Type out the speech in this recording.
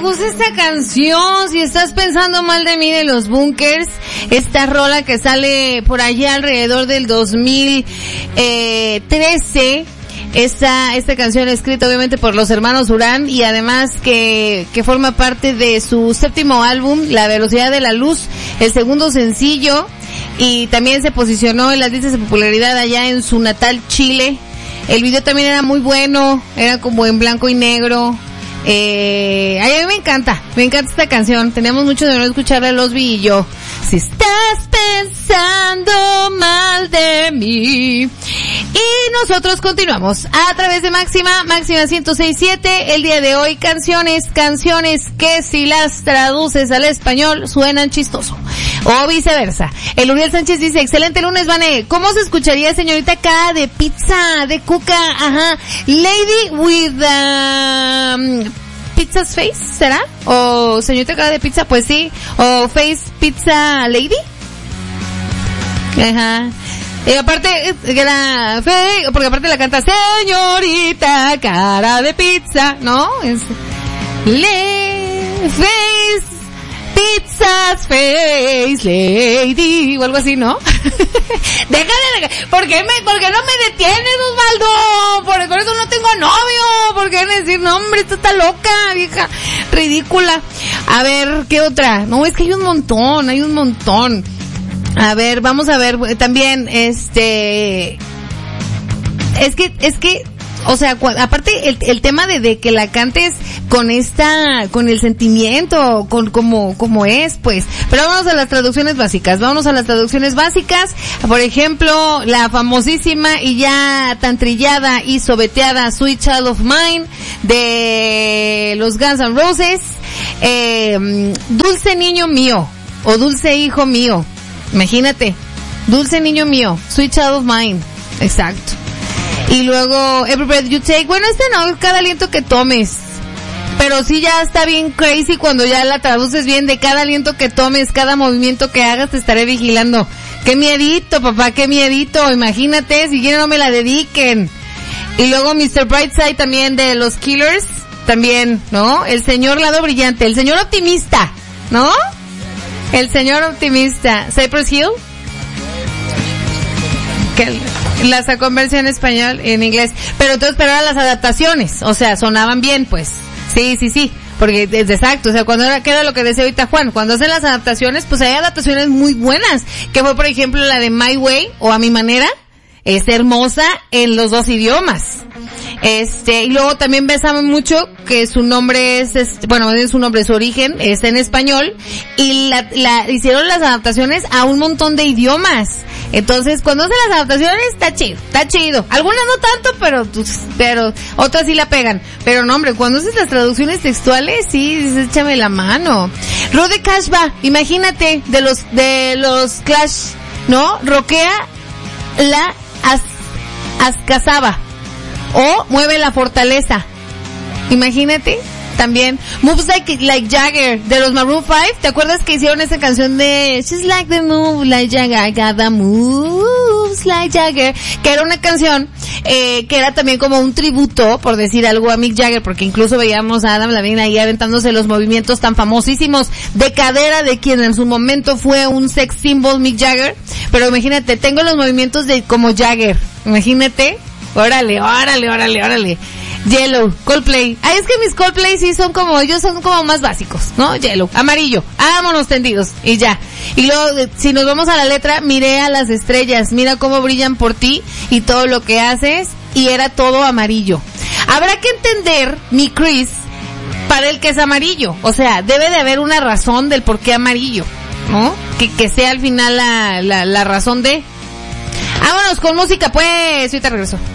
gusta esta canción. Si estás pensando mal de mí, de los Bunkers, esta rola que sale por allá alrededor del 2013. Esta canción escrita obviamente por los hermanos Urán y además que forma parte de su séptimo álbum, La Velocidad de la Luz, el segundo sencillo, y también se posicionó en las listas de popularidad allá en su natal Chile. El video también era muy bueno, era como en blanco y negro. A mí me encanta esta canción. Teníamos mucho de no escucharla Losby y yo. Si estás pensando mal de mí. Y nosotros continuamos a través de Máxima 106.7. El día de hoy canciones que si las traduces al español suenan chistoso. O viceversa. El Uriel Sánchez dice, excelente lunes, Vane. ¿Cómo se escucharía señorita cara de pizza, de cuca? Ajá. Lady with pizza's face, ¿será? O señorita cara de pizza, pues sí. O face pizza lady. Ajá. Y aparte, porque aparte la canta señorita cara de pizza, ¿no? Es face pizza's face lady o algo así, ¿no? Déjale, ¿por qué no me detienes, Osvaldo? Por eso no tengo novio. ¿Por qué decir, no, hombre, esta está loca, vieja, ridícula? A ver, ¿qué otra? No, es que hay un montón. A ver, vamos a ver también, es que, o sea, aparte el tema de que la cantes con el sentimiento, como es, pues. Pero vámonos a las traducciones básicas. Por ejemplo, la famosísima y ya tan trillada y sobeteada Sweet Child of Mine de los Guns N' Roses. Dulce niño mío o dulce hijo mío. Imagínate, dulce niño mío, Sweet Child of Mine, exacto. Y luego, Every Breath You Take, bueno, no, cada aliento que tomes, pero sí ya está bien crazy cuando ya la traduces bien, de cada aliento que tomes, cada movimiento que hagas, te estaré vigilando. Qué miedito, papá, qué miedito, imagínate, si quieren no me la dediquen. Y luego Mr. Brightside también de los Killers, también, ¿no? El señor lado brillante, el señor optimista, ¿no? El señor optimista. Cypress Hill. Que la sacó en versión español, en inglés. Pero entonces, eran las adaptaciones. O sea, sonaban bien, pues. Sí. Porque es exacto. O sea, ¿qué era lo que decía ahorita Juan? Cuando hacen las adaptaciones, pues hay adaptaciones muy buenas. Que fue, por ejemplo, la de My Way o A Mi Manera. Es hermosa en los dos idiomas. Y luego también besame mucho que su nombre es su origen es en español y hicieron las adaptaciones a un montón de idiomas. Entonces, cuando hacen las adaptaciones está chido. Algunas no tanto, pero otras sí la pegan. Pero no, hombre, cuando haces las traducciones textuales, sí, dices, échame la mano. Rode Kashba, imagínate, de los Clash, ¿no? Roquea la Ascazaba o Mueve la Fortaleza, imagínate. También Moves Like Jagger de los Maroon 5. ¿Te acuerdas que hicieron esa canción de She's Like the Move Like Jagger, I got the moves like Jagger? Que era una canción que era también como un tributo, por decir algo, a Mick Jagger, porque incluso veíamos a Adam Levine ahí aventándose los movimientos tan famosísimos de cadera de quien en su momento fue un sex symbol, Mick Jagger. Pero imagínate, tengo los movimientos de como Jagger, imagínate. Órale. Yellow, Coldplay. Es que mis Coldplay sí son como más básicos, ¿no? Yellow, amarillo, vámonos tendidos, y ya. Y luego, si nos vamos a la letra, miré a las estrellas, mira cómo brillan por ti y todo lo que haces, y era todo amarillo. Habrá que entender, mi Chris, para el que es amarillo. O sea, debe de haber una razón del por qué amarillo, ¿no? Que sea al final la razón de... Vámonos con música, pues, ahorita regreso.